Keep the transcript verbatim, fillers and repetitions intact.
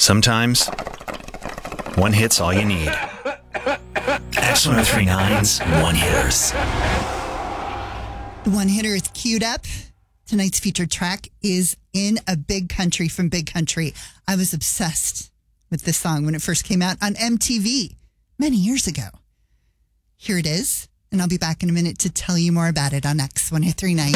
Sometimes, one hit's all you need. X one oh three nine's One Hitters. The One Hitter is queued up. Tonight's featured track is In a Big Country from Big Country. I was obsessed with this song when it first came out on M T V many years ago. Here it is, and I'll be back in a minute to tell you more about it on X one oh three nine.